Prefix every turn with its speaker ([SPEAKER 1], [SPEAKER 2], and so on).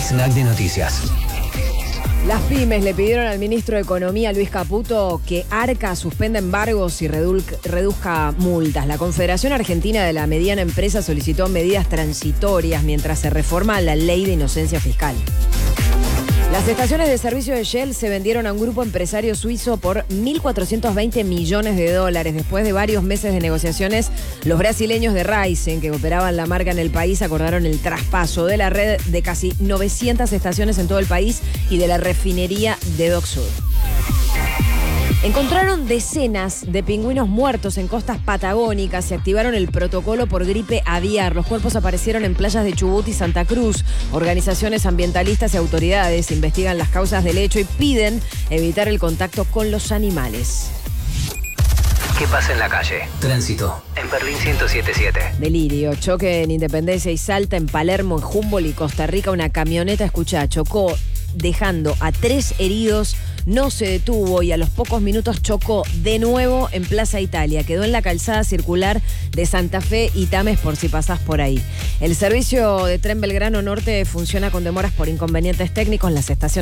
[SPEAKER 1] snack de noticias.
[SPEAKER 2] Las pymes le pidieron al ministro de Economía, Luis Caputo, que Arca suspenda embargos y reduzca multas. La Confederación Argentina de la Mediana Empresa solicitó medidas transitorias mientras se reforma la ley de inocencia fiscal. Las estaciones de servicio de Shell se vendieron a un grupo empresario suizo por 1.420 millones de dólares. Después de varios meses de negociaciones, los brasileños de Raízen, que operaban la marca en el país, acordaron el traspaso de la red de casi 900 estaciones en todo el país y de la refinería de Dock Sud. Encontraron decenas de pingüinos muertos en costas patagónicas y activaron el protocolo por gripe aviar. Los cuerpos aparecieron en playas de Chubut y Santa Cruz. Organizaciones ambientalistas y autoridades investigan las causas del hecho y piden evitar el contacto con los animales.
[SPEAKER 1] ¿Qué pasa en la calle? Tránsito. En Berlín 107.7.
[SPEAKER 2] Delirio, choque en Independencia y Salta, en Palermo, en Humboldt y Costa Rica. Una camioneta, chocó dejando a 3 heridos. No se detuvo y a los pocos minutos chocó de nuevo en Plaza Italia. Quedó en la calzada circular de Santa Fe y Tames, por si pasás por ahí. El servicio de tren Belgrano Norte funciona con demoras por inconvenientes técnicos. Las estaciones